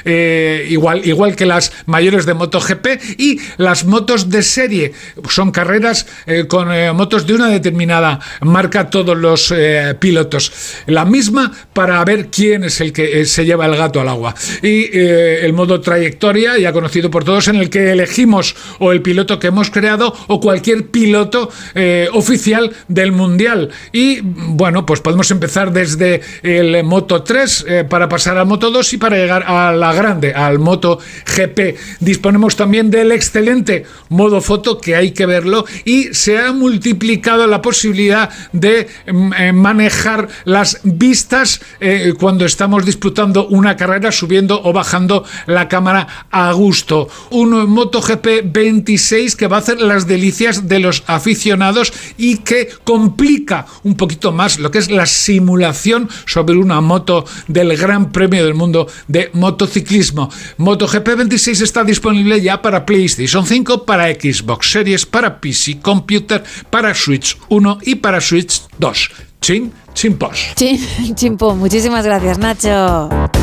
igual que las mayores de MotoGP, y las motos de serie son carreras con motos de una determinada marca, todos los pilotos. La misma para ver quién es el que se lleva el gato al agua. Y el modo trayectoria, ya conocido por todos, en el que elegimos o el piloto que hemos creado o cualquier piloto oficial del mundial. Y bueno, pues podemos empezar desde el Moto 3 para pasar al Moto 2 y para llegar a la grande, al Moto GP. Disponemos también del excelente modo foto, que hay que verlo, y se ha multiplicado la posibilidad de manejar las vistas cuando estamos disputando una carrera, subiendo o bajando la cámara a gusto. Un MotoGP 26 que va a hacer las delicias de los aficionados y que complica un poquito más lo que es la simulación sobre una moto del Gran Premio del Mundo de motociclismo. MotoGP 26 está disponible ya para PlayStation 5, para Xbox Series, para PC Computer, para Switch 1 y para Switch 2. Chimpos. Chimpo, muchísimas gracias, Nacho.